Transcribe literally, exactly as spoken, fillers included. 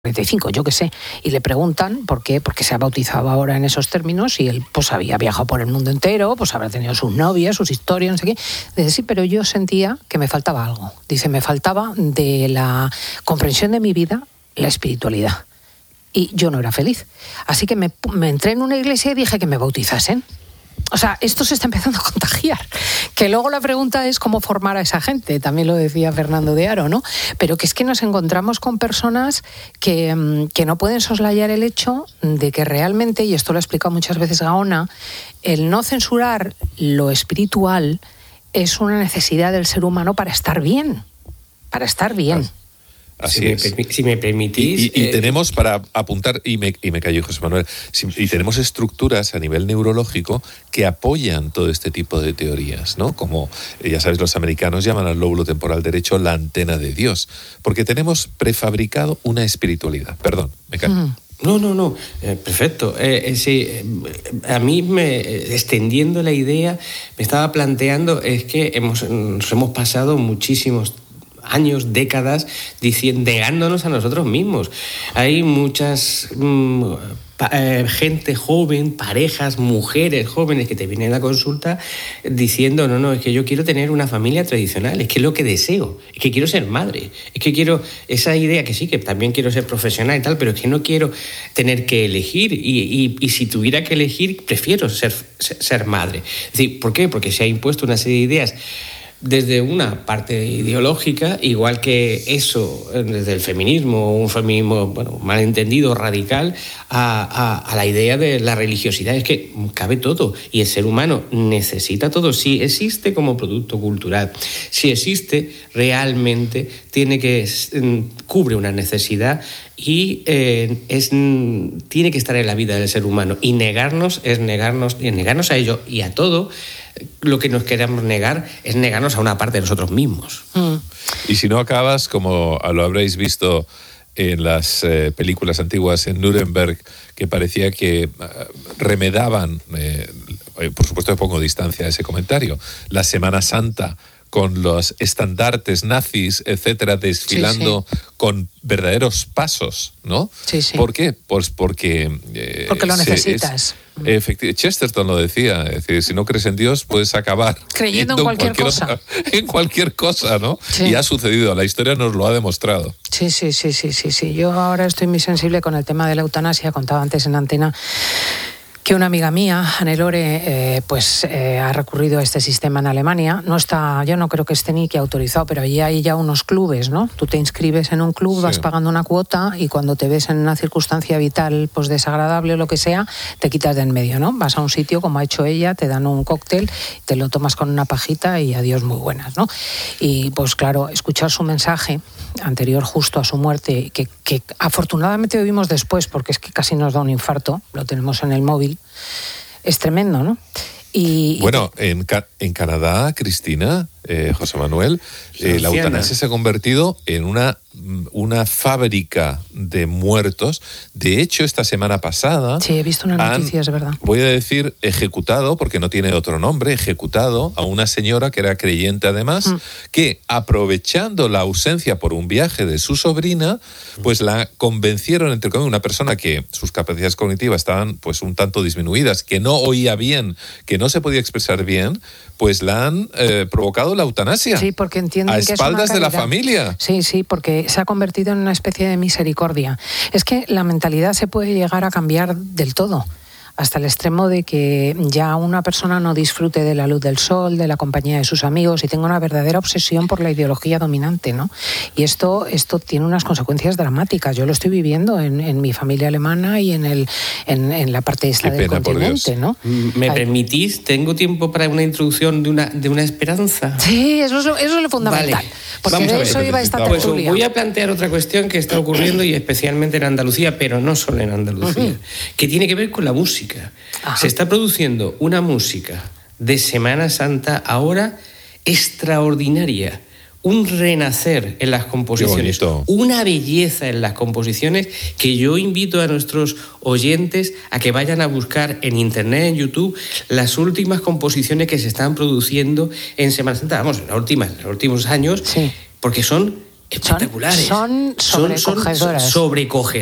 cuarenta y cinco, yo qué sé, y le preguntan por qué, porque se ha bautizado ahora en esos términos y él pues había viajado por el mundo entero, pues habrá tenido sus novias, sus historias, no sé qué. Dice, sí, pero yo sentía que me faltaba algo. Dice, me faltaba de la comprensión de mi vida la espiritualidad. Y yo no era feliz. Así que me, me entré en una iglesia y dije que me bautizasen. O sea, esto se está empezando a contagiar. Que luego la pregunta es cómo formar a esa gente, también lo decía Fernando de Aro, ¿no? Pero que es que nos encontramos con personas que, que no pueden soslayar el hecho de que realmente, y esto lo ha explicado muchas veces Gaona, el no censurar lo espiritual es una necesidad del ser humano para estar bien, para estar bien. Así si, es. me, si me permitís... Y, y, y eh, tenemos, para apuntar, y me, y me callo, José Manuel, si, y tenemos estructuras a nivel neurológico que apoyan todo este tipo de teorías, ¿no? Como, ya sabes, los americanos llaman al lóbulo temporal derecho la antena de Dios, porque tenemos prefabricado una espiritualidad. Perdón, me callo. Uh-huh. No, no, no, eh, perfecto. Eh, eh, sí, eh, a mí, me, eh, extendiendo la idea, me estaba planteando, es que hemos, nos hemos pasado muchísimos años, décadas, diciendo, negándonos a nosotros mismos. Hay muchas mmm, pa, eh, gente joven, parejas, mujeres jóvenes que te vienen a la consulta diciendo, no, no, es que yo quiero tener una familia tradicional, es que es lo que deseo, es que quiero ser madre, es que quiero esa idea que sí, que también quiero ser profesional y tal, pero es que no quiero tener que elegir y, y, y si tuviera que elegir, prefiero ser, ser madre. Es decir, ¿por qué? Porque se ha impuesto una serie de ideas desde una parte ideológica, igual que eso, desde el feminismo, un feminismo, bueno, malentendido, radical, a, a, a la idea de la religiosidad. Es que cabe todo y el ser humano necesita todo. Si existe como producto cultural, si existe realmente, tiene que cubre una necesidad y eh, es, tiene que estar en la vida del ser humano. Y negarnos es negarnos, y negarnos a ello y a todo. Lo que nos queremos negar es negarnos a una parte de nosotros mismos. Mm. Y si no acabas, como lo habréis visto en las eh, películas antiguas en Nuremberg, que parecía que uh, remedaban, eh, por supuesto pongo distancia a ese comentario, la Semana Santa con los estandartes nazis, etcétera, desfilando sí, sí. con verdaderos pasos, ¿no? Sí, sí. ¿Por qué? Pues porque... Eh, porque lo necesitas. Efectivamente, Chesterton lo decía, es decir, si no crees en Dios puedes acabar creyendo en cualquier, cualquier cosa. Otra, en cualquier cosa, ¿no? Sí. Y ha sucedido, la historia nos lo ha demostrado. Sí, sí, sí, sí, sí, sí. Yo ahora estoy muy sensible con el tema de la eutanasia, contaba antes en antena que una amiga mía, Anelore, eh, pues eh, ha recurrido a este sistema en Alemania. No está, yo no creo que esté ni que autorizado, pero allí hay ya unos clubes, ¿no? Tú te inscribes en un club, sí. vas pagando una cuota y cuando te ves en una circunstancia vital pues desagradable o lo que sea, te quitas de en medio, ¿no? Vas a un sitio como ha hecho ella, te dan un cóctel, te lo tomas con una pajita y adiós muy buenas, ¿no? Y pues claro, escuchar su mensaje anterior justo a su muerte, que, que afortunadamente vivimos después, porque es que casi nos da un infarto, lo tenemos en el móvil, es tremendo, ¿no? Y, bueno, y... en, Ca- en Canadá, Cristina, eh, José Manuel, eh, la eutanasia se ha convertido en una, una fábrica de muertos. De hecho, esta semana pasada... Sí, he visto una noticia, es verdad. Voy a decir ejecutado, porque no tiene otro nombre, ejecutado a una señora que era creyente además, mm. que aprovechando la ausencia por un viaje de su sobrina, pues la convencieron, entre comillas, una persona que sus capacidades cognitivas estaban pues un tanto disminuidas, que no oía bien, que no se podía expresar bien, pues la han eh, provocado la eutanasia. Sí, porque entienden a que espaldas es una de la caridad. familia. Sí, sí, porque se ha convertido en una especie de misericordia. Es que la mentalidad se puede llegar a cambiar del todo, hasta el extremo de que ya una persona no disfrute de la luz del sol, de la compañía de sus amigos y tenga una verdadera obsesión por la ideología dominante, ¿no? Y esto, esto tiene unas consecuencias dramáticas. Yo lo estoy viviendo en, en mi familia alemana y en, el, en, en la parte esta del continente, ¿no? ¿Me Ay. permitís? ¿Tengo tiempo para una introducción de una, de una esperanza? Sí, eso es, eso es lo fundamental. Vale. Porque Vamos de eso iba esta tertulia. Pues voy a plantear otra cuestión que está ocurriendo y especialmente en Andalucía, pero no solo en Andalucía, uh-huh. que tiene que ver con la música. Ajá. Se está produciendo una música de Semana Santa ahora extraordinaria, un renacer en las composiciones, una belleza en las composiciones que yo invito a nuestros oyentes a que vayan a buscar en internet, en YouTube, las últimas composiciones que se están produciendo en Semana Santa, vamos, en las últimas, en los últimos años, sí. porque son espectaculares. Son, son sobrecogedoras. Son, son sobrecogedoras.